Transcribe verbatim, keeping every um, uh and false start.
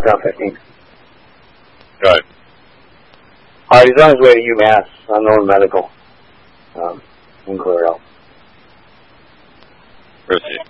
South fifteen. Right. All right, he's on his way to UMass, Unknown Medical, um, in Clear Hill. Where is he?